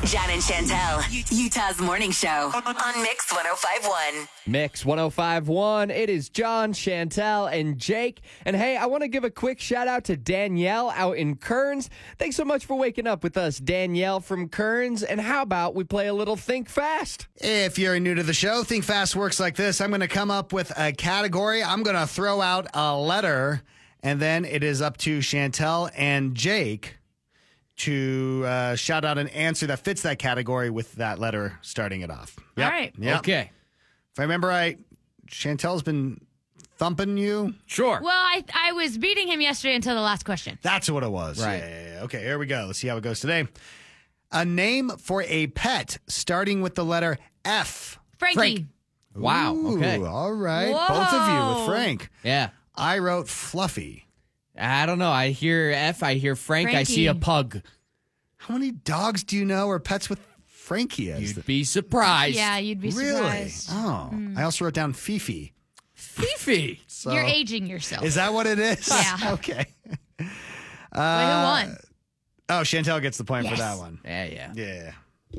John and Chantel, Utah's morning show on Mix 105.1. Mix 105.1. It is John, Chantel, and Jake. And hey, I want to give a quick shout out to Danielle out in Kearns. Thanks so much for waking up with us, Danielle from Kearns. And how about we play a little Think Fast? If you're new to the show, Think Fast works like this. I'm going to come up with a category. I'm going to throw out a letter, and then it is up to Chantel and Jake to shout out an answer that fits that category with that letter starting it off. All right. Yep. Okay. If I remember right, Chantel's been thumping you. Sure. Well, I was beating him yesterday until the last question. That's what it was. Right. Yeah. Okay, here we go. Let's see how it goes today. A name for a pet starting with the letter F. Frankie. Frank. Wow. Ooh, Okay. all right. Whoa. Both of you with Frank. Yeah. I wrote Fluffy. I don't know. I hear F. I hear Frank. I see a Frankie. pug. How many dogs do you know or pets with Frankie as? You'd be surprised. Yeah, you'd be Really? surprised. Oh, I also wrote down Fifi. Fifi. So, You're aging yourself. is that what it is? Yeah. Okay. Wait, who won? Oh, Chantel gets the point for Yes. that one. Yeah. Yeah.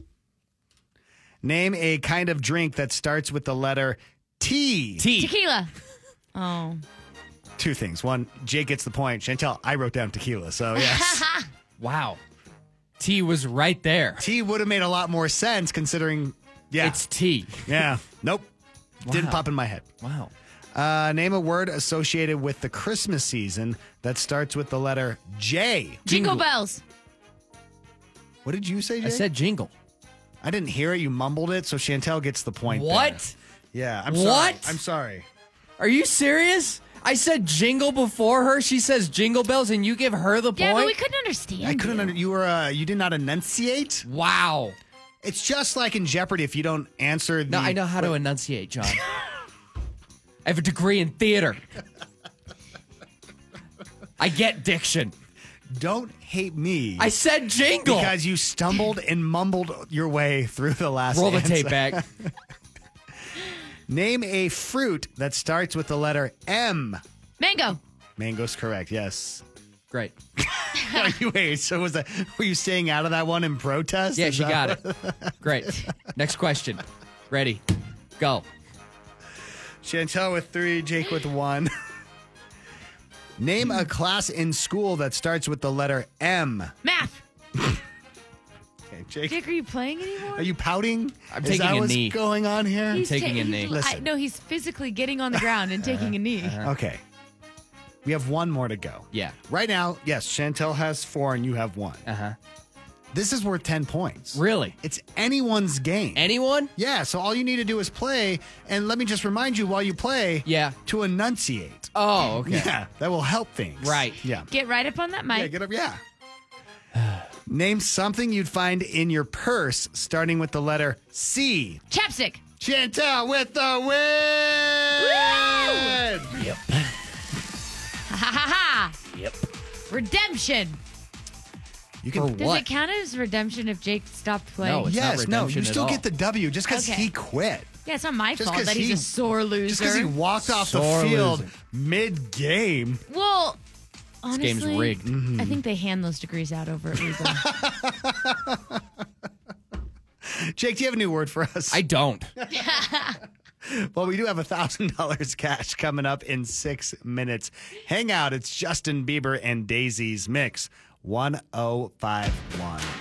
Name a kind of drink that starts with the letter T. T. Tequila. Oh. Two things. One, Jake gets the point. Chantel, I wrote down tequila. So, yes. Wow. T was right there. T would have made a lot more sense considering, yeah. It's T. Yeah. Nope. Didn't Wow. pop in my head. Wow. Name a word associated with the Christmas season that starts with the letter J. Jingle bells. What did you say, Jake? I said jingle. I didn't hear it. You mumbled it, so Chantel gets the point. What? There. Yeah, I'm What? sorry. I'm sorry. Are you serious? I said jingle before her. She says jingle bells, and you give her the Yeah, point? but we couldn't understand. I couldn't. You did not enunciate. Wow. It's just like in Jeopardy if you don't answer. No, I know how to enunciate, John. I have a degree in theater. I get diction. Don't hate me. I said jingle. because you stumbled and mumbled your way through the last. Roll the answer. tape back. Name a fruit that starts with the letter M. Mango. Mango's correct. Yes. Great. Wait, so were you staying out of that one in protest? Yeah, Is she that- got it. Great. Next question. Ready. Go. Chantel with 3, Jake with 1. Name a class in school that starts with the letter M. Math. Okay, Jake, Jake, are you playing anymore? are you pouting? I'm Is taking that a what's knee. going on here? He's taking a knee. Listen. No, he's physically getting on the ground and taking a knee. Okay. We have one more to go. Yeah. Right now, yes, Chantel has 4 and you have 1. Uh-huh. This is worth 10 points. Really? It's anyone's game. Anyone? Yeah, so all you need to do is play, and let me just remind you while you play Yeah. to enunciate. Oh, okay. Yeah, that will help things. Right. Yeah. Get right up on that mic. Yeah, get up. Yeah. Name something you'd find in your purse starting with the letter C. Chapstick. Chantel with the win! Yep. Ha ha ha. Yep. Redemption. You For can. Does what? it count as redemption if Jake stopped playing? No, it's not Yes, no, redemption you at still all. get the W just because Okay. he quit. Yeah, it's not my Just fault 'cause that he's he- a sore loser. Just because he walked off the Sore field loser. mid-game. Well, honestly, game's rigged. I think they hand those degrees out over at Regal. Jake, do you have a new word for us? I don't. Well, we do have $1,000 cash coming up in 6 minutes. Hang out. It's Justin Bieber and Daisy's Mix 1051.